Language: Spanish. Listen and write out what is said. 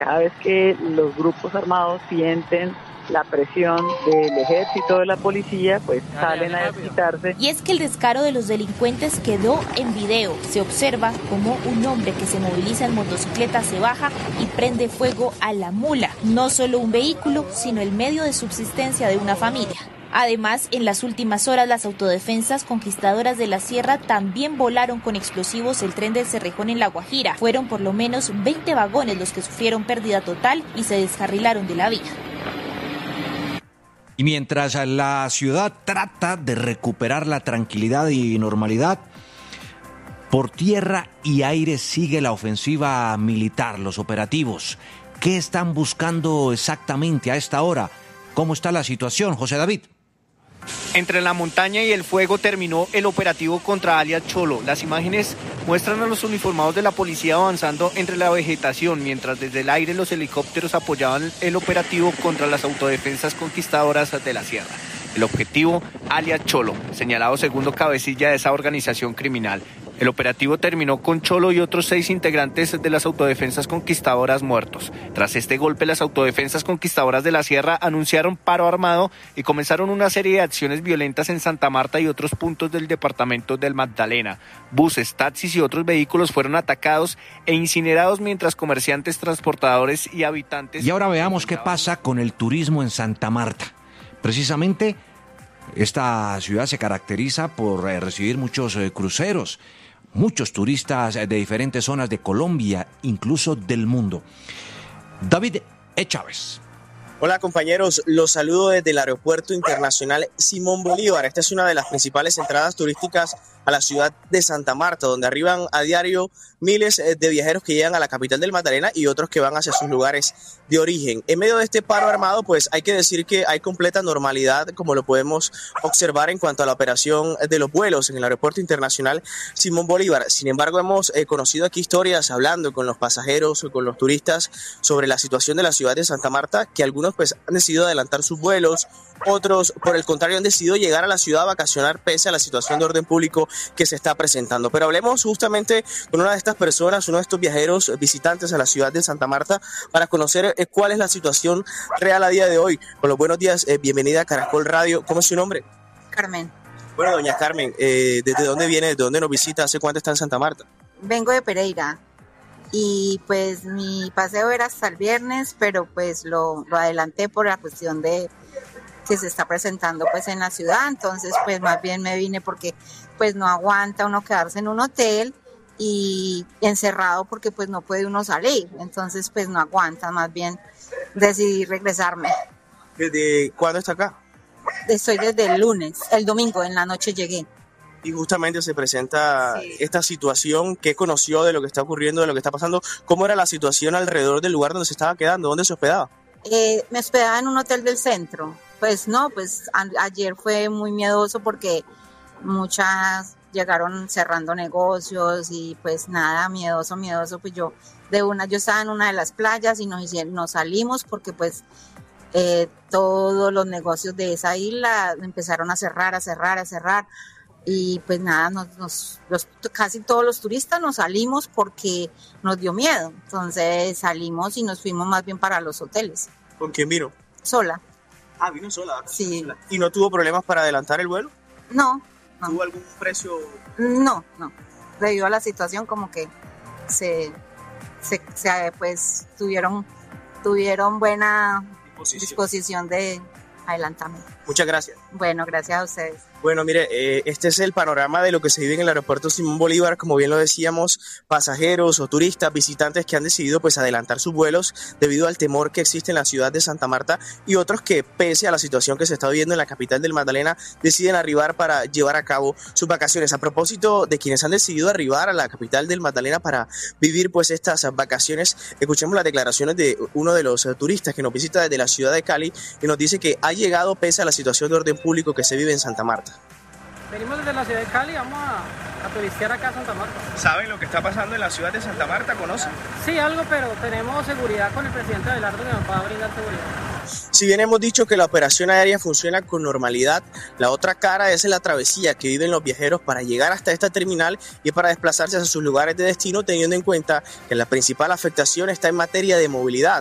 Cada vez que los grupos armados sienten la presión del ejército, de la policía, pues salen a desquitarse. Y es que el descaro de los delincuentes quedó en video. Se observa como un hombre que se moviliza en motocicleta se baja y prende fuego a la mula. No solo un vehículo, sino el medio de subsistencia de una familia. Además, en las últimas horas, las autodefensas conquistadoras de la sierra también volaron con explosivos el tren del Cerrejón en La Guajira. Fueron por lo menos 20 vagones los que sufrieron pérdida total y se descarrilaron de la vía. Y mientras la ciudad trata de recuperar la tranquilidad y normalidad, por tierra y aire sigue la ofensiva militar, los operativos. ¿Qué están buscando exactamente a esta hora? ¿Cómo está la situación, José David? Entre la montaña y el fuego terminó el operativo contra alias Cholo. Las imágenes muestran a los uniformados de la policía avanzando entre la vegetación, mientras desde el aire los helicópteros apoyaban el operativo contra las autodefensas conquistadoras de la sierra. El objetivo, alias Cholo, señalado segundo cabecilla de esa organización criminal. El operativo terminó con Cholo y otros 6 integrantes de las autodefensas conquistadoras muertos. Tras este golpe, las autodefensas conquistadoras de la sierra anunciaron paro armado y comenzaron una serie de acciones violentas en Santa Marta y otros puntos del departamento del Magdalena. Buses, taxis y otros vehículos fueron atacados e incinerados mientras comerciantes, transportadores y habitantes... Y ahora veamos qué pasa con el turismo en Santa Marta. Precisamente, esta ciudad se caracteriza por recibir muchos cruceros, muchos turistas de diferentes zonas de Colombia, incluso del mundo. David E. Chávez. Hola compañeros, los saludo desde el Aeropuerto Internacional Simón Bolívar. Esta es una de las principales entradas turísticas a la ciudad de Santa Marta, donde arriban a diario miles de viajeros que llegan a la capital del Magdalena y otros que van hacia sus lugares de origen. En medio de este paro armado, pues hay que decir que hay completa normalidad, como lo podemos observar en cuanto a la operación de los vuelos en el Aeropuerto Internacional Simón Bolívar. Sin embargo, hemos conocido aquí historias hablando con los pasajeros o con los turistas sobre la situación de la ciudad de Santa Marta, que algunos pues han decidido adelantar sus vuelos, otros por el contrario han decidido llegar a la ciudad a vacacionar pese a la situación de orden público que se está presentando. Pero hablemos justamente con una de estas personas, uno de estos viajeros visitantes a la ciudad de Santa Marta, para conocer cuál es la situación real a día de hoy. Con los buenos días, bienvenida a Caracol Radio. ¿Cómo es su nombre? Carmen. Bueno, doña Carmen, ¿desde dónde viene, desde dónde nos visita? ¿Hace cuánto está en Santa Marta? Vengo de Pereira y pues mi paseo era hasta el viernes, pero pues lo adelanté por la cuestión de que se está presentando pues en la ciudad. Entonces pues más bien me vine porque pues no aguanta uno quedarse en un hotel y encerrado porque pues no puede uno salir, entonces pues no aguanta, más bien decidí regresarme. ¿Desde cuándo está acá? Estoy desde el lunes, el domingo en la noche llegué. Y justamente se presenta esta situación. ¿Qué conoció de lo que está ocurriendo, de lo que está pasando? ¿Cómo era la situación alrededor del lugar donde se estaba quedando? ¿Dónde se hospedaba? Me hospedaba en un hotel del centro. Pues no, pues ayer fue muy miedoso porque muchas llegaron cerrando negocios y pues nada, miedoso, pues yo estaba en una de las playas y nos salimos porque pues todos los negocios de esa isla empezaron a cerrar y pues nada, casi todos los turistas nos salimos porque nos dio miedo, entonces salimos y nos fuimos más bien para los hoteles. ¿Con quién vino? Sola. Ah, vino sola. Sí. ¿Y no tuvo problemas para adelantar el vuelo? No. ¿Tuvo algún precio? No. Debido a la situación como que pues tuvieron buena disposición de adelantarme. Muchas gracias. Bueno, gracias a ustedes. Bueno, mire, este es el panorama de lo que se vive en el aeropuerto Simón Bolívar. Como bien lo decíamos, pasajeros o turistas, visitantes que han decidido pues adelantar sus vuelos debido al temor que existe en la ciudad de Santa Marta, y otros que, pese a la situación que se está viviendo en la capital del Magdalena, deciden arribar para llevar a cabo sus vacaciones. A propósito de quienes han decidido arribar a la capital del Magdalena para vivir pues estas vacaciones, escuchemos las declaraciones de uno de los turistas que nos visita desde la ciudad de Cali y nos dice que ha llegado pese a la situación de orden público que se vive en Santa Marta. Venimos desde la ciudad de Cali, vamos a a turistear acá a Santa Marta. ¿Saben lo que está pasando en la ciudad de Santa Marta? ¿Conocen? Sí, algo, pero tenemos seguridad con el presidente Abelardo que nos va a brindar seguridad. Si bien hemos dicho que la operación aérea funciona con normalidad, la otra cara es la travesía que viven los viajeros para llegar hasta esta terminal y para desplazarse a sus lugares de destino, teniendo en cuenta que la principal afectación está en materia de movilidad.